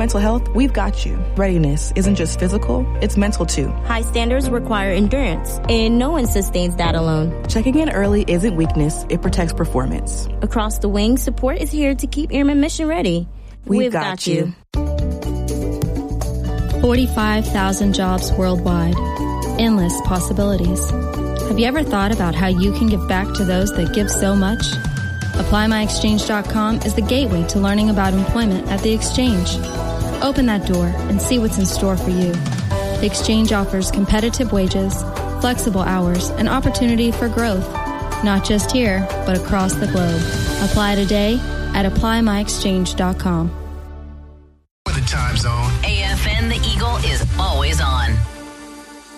mental health, we've got you. Readiness isn't just physical, it's mental too. High standards require endurance, and no one sustains that alone. Checking in early isn't weakness, it protects performance. Across the wing, support is here to keep Airmen mission ready. We've got you. 45,000 jobs worldwide. Endless possibilities. Have you ever thought about how you can give back to those that give so much? ApplyMyExchange.com is the gateway to learning about employment at the exchange. Open that door and see what's in store for you. The exchange offers competitive wages, flexible hours, and opportunity for growth, not just here, but across the globe. Apply today at ApplyMyExchange.com.